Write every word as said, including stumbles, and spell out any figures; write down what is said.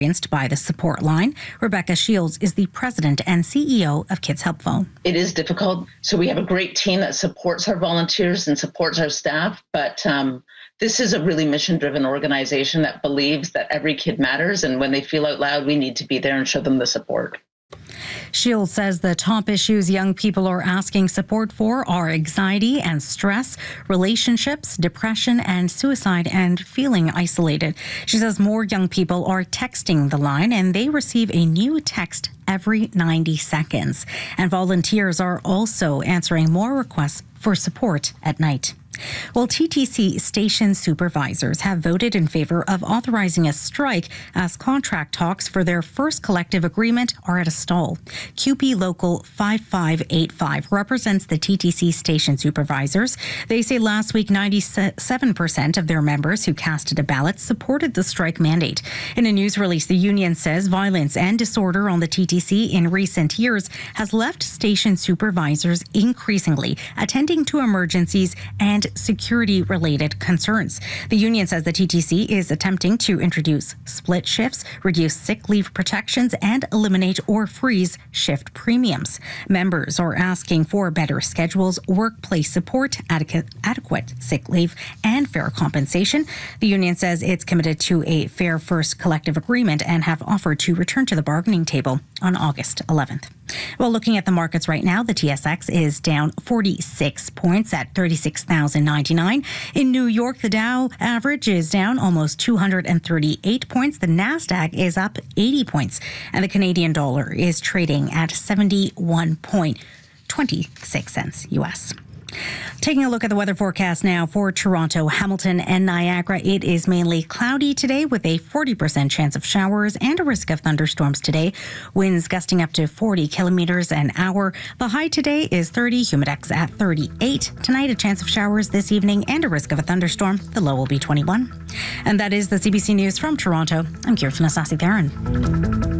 by the support line. Rebecca Shields is the president and C E O of Kids Help Phone. It is difficult. So we have a great team that supports our volunteers and supports our staff. But um, this is a really mission-driven organization that believes that every kid matters. And when they feel out loud, we need to be there and show them the support. Shields says the top issues young people are asking support for are anxiety and stress, relationships, depression and suicide, and feeling isolated. She says more young people are texting the line and they receive a new text every ninety seconds. And volunteers are also answering more requests for support at night. Well, T T C station supervisors have voted in favor of authorizing a strike as contract talks for their first collective agreement are at a stall. Q P Local five five eight five represents the T T C station supervisors. They say last week ninety-seven percent of their members who casted a ballot supported the strike mandate. In a news release, the union says violence and disorder on the T T C in recent years has left station supervisors increasingly attending to emergencies and security-related concerns. The union says the T T C is attempting to introduce split shifts, reduce sick leave protections, and eliminate or freeze shift premiums. Members are asking for better schedules, workplace support, adequate, adequate sick leave, and fair compensation. The union says it's committed to a fair first collective agreement and have offered to return to the bargaining table on August eleventh. Well, looking at the markets right now, the T S X is down forty-six points at thirty-six thousand ninety-nine. In New York, the Dow average is down almost two hundred thirty-eight points. The Nasdaq is up eighty points. And the Canadian dollar is trading at seventy-one point two six cents U S. Taking a look at the weather forecast now for Toronto, Hamilton and Niagara. It is mainly cloudy today with a forty percent chance of showers and a risk of thunderstorms today. Winds gusting up to forty kilometers an hour. The high today is thirty, humidex at thirty-eight. Tonight, a chance of showers this evening and a risk of a thunderstorm. The low will be twenty-one. And that is the C B C News from Toronto. I'm Kirsten Asasi-Theron.